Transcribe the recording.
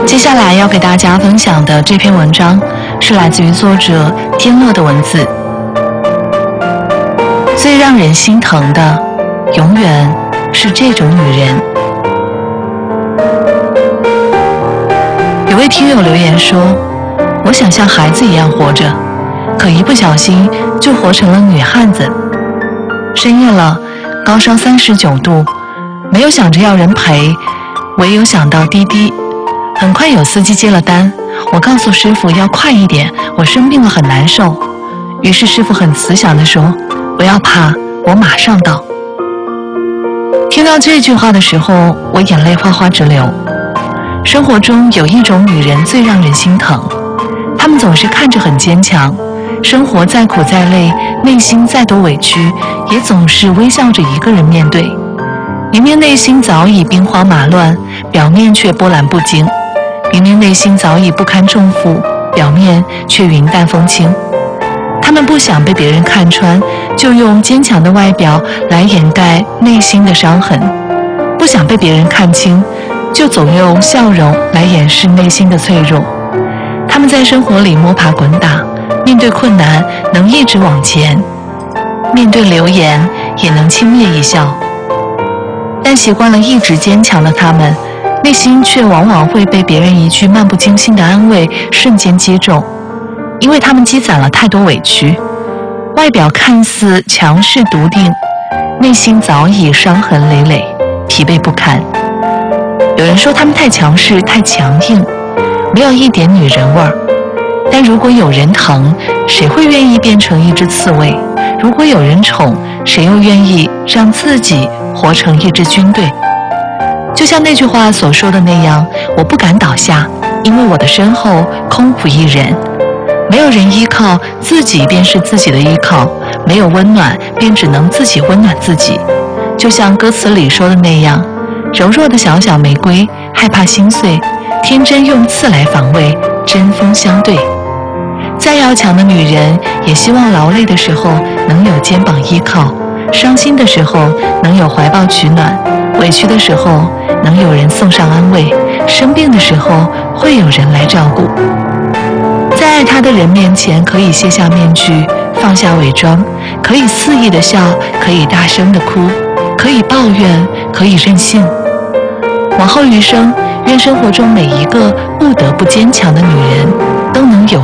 接下来要给大家分享的这篇文章是来自于作者天乐的文字。最让人心疼的，永远是这种女人。有位听友留言说，我想像孩子一样活着，可一不小心就活成了女汉子。深夜了，高烧39度，没有想着要人陪，唯有想到滴滴。很快有司机接了单，我告诉师傅要快一点，我生病了很难受。于是师傅很慈祥地说，不要怕，我马上到。听到这句话的时候，我眼泪哗哗直流。生活中有一种女人最让人心疼，她们总是看着很坚强，生活再苦再累，内心再多委屈，也总是微笑着一个人面对。明明内心早已兵荒马乱，表面却波澜不惊；明明内心早已不堪重负，表面却云淡风轻。他们不想被别人看穿，就用坚强的外表来掩盖内心的伤痕；不想被别人看清，就总用笑容来掩饰内心的脆弱。他们在生活里摸爬滚打，面对困难能一直往前，面对流言也能轻蔑一笑。但习惯了一直坚强的他们，内心却往往会被别人一句漫不经心的安慰瞬间击中，因为他们积攒了太多委屈，外表看似强势笃定，内心早已伤痕累累，疲惫不堪。有人说他们太强势太强硬，没有一点女人味儿。但如果有人疼，谁会愿意变成一只刺猬？如果有人宠，谁又愿意让自己活成一支军队？就像那句话所说的那样，我不敢倒下，因为我的身后空无一人。没有人依靠，自己便是自己的依靠；没有温暖，便只能自己温暖自己。就像歌词里说的那样，柔弱的小小玫瑰，害怕心碎，天真用刺来防卫，针锋相对。再要强的女人，也希望劳累的时候能有肩膀依靠，伤心的时候能有怀抱取暖，委屈的时候能有人送上安慰，生病的时候会有人来照顾。在爱她的人面前，可以卸下面具，放下伪装，可以肆意的笑，可以大声的哭，可以抱怨，可以任性。往后余生，愿生活中每一个不得不坚强的女人都能有